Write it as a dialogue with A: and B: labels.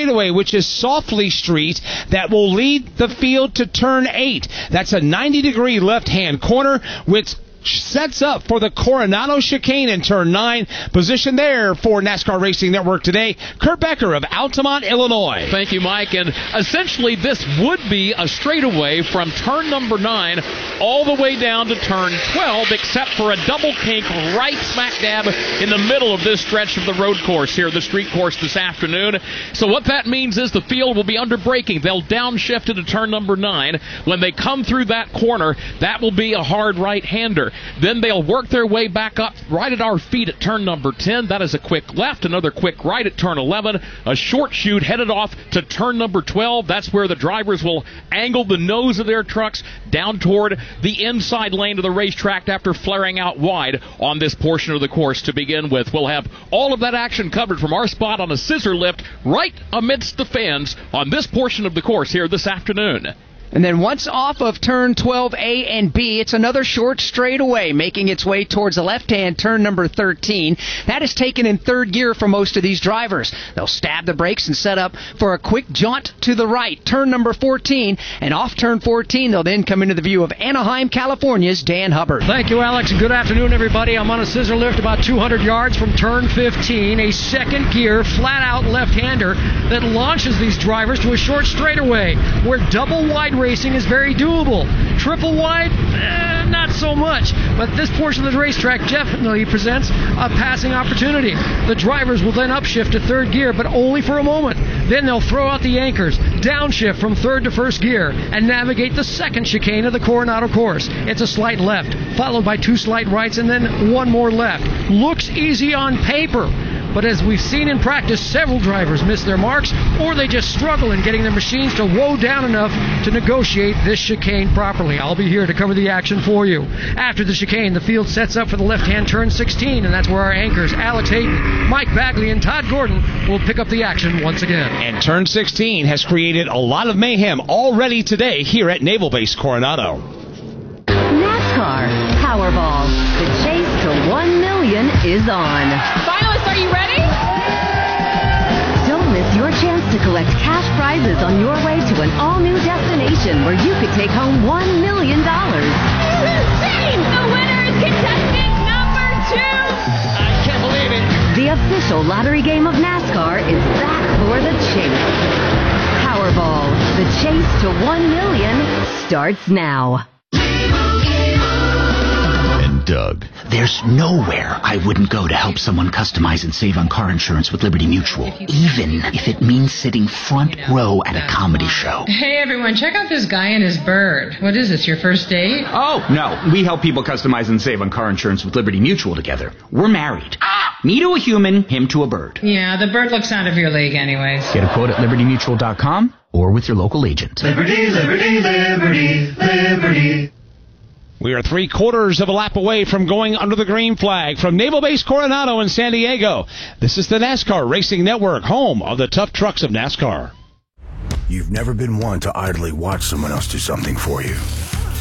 A: straightaway, which is Softly Street, that will lead the field to turn 8. That's a 90-degree left-hand corner, which sets up for the Coronado chicane in turn 9. Position there for NASCAR Racing Network today, Kurt Becker of Altamont, Illinois.
B: Thank you, Mike. And essentially, this would be a straightaway from turn number 9 all the way down to turn 12, except for a double kink right smack dab in the middle of this stretch of the road course here, the street course this afternoon. So what that means is the field will be under braking. They'll downshift into turn number 9. When they come through that corner, that will be a hard right-hander. Then they'll work their way back up right at our feet at turn number 10. That is a quick left, another quick right at turn 11, a short chute headed off to turn number 12. That's where the drivers will angle the nose of their trucks down toward the inside lane of the racetrack after flaring out wide on this portion of the course to begin with. We'll have all of that action covered from our spot on a scissor lift right amidst the fans on this portion of the course here this afternoon.
C: And then once off of turn 12A and B, it's another short straightaway, making its way towards the left-hand turn number 13. That is taken in third gear for most of these drivers. They'll stab the brakes and set up for a quick jaunt to the right, turn number 14. And off turn 14, they'll then come into the view of Anaheim, California's Dan Hubbard.
D: Thank you, Alex, and good afternoon, everybody. I'm on a scissor lift about 200 yards from turn 15, a second gear, flat-out left-hander that launches these drivers to a short straightaway where double wide racing is very doable. Triple wide, not so much. But this portion of the racetrack definitely presents a passing opportunity. The drivers will then upshift to third gear, but only for a moment. Then they'll throw out the anchors, downshift from third to first gear, and navigate the second chicane of the Coronado course. It's a slight left, followed by 2 slight rights, and then 1 more left. Looks easy on paper, but as we've seen in practice, several drivers miss their marks, or they just struggle in getting their machines to woe down enough to negotiate this chicane properly. I'll be here to cover the action for you. After the chicane, the field sets up for the left-hand turn 16, and that's where our anchors, Alex Hayden, Mike Bagley, and Todd Gordon, will pick up the action once again.
A: And turn 16 has created a lot of mayhem already today here at Naval Base Coronado.
E: NASCAR Powerball. The chase to 1 million is on.
F: Finalists, are you ready?
E: Don't miss your chance to collect cash prizes on your way to an all-new destination where you could take home $1 million.
F: Insane! The winner is contestant number 2!
D: I can't believe it.
E: The official lottery game of NASCAR is back for the chase. Powerball. The chase to 1 million starts now.
G: Doug. There's nowhere I wouldn't go to help someone customize and save on car insurance with Liberty Mutual, even if it means sitting front row at a comedy show.
H: Hey everyone, check out this guy and his bird. What is this, your first date?
I: Oh, no. We help people customize and save on car insurance with Liberty Mutual together. We're married. Me to a human, him to a bird.
H: Yeah, the bird looks out of your league anyways.
I: Get a quote at LibertyMutual.com or with your local agent.
J: Liberty, liberty, liberty, liberty.
A: We are 3/4 of a lap away from going under the green flag from Naval Base Coronado in San Diego. This is the NASCAR Racing Network, home of the tough trucks of NASCAR.
K: You've never been one to idly watch someone else do something for you.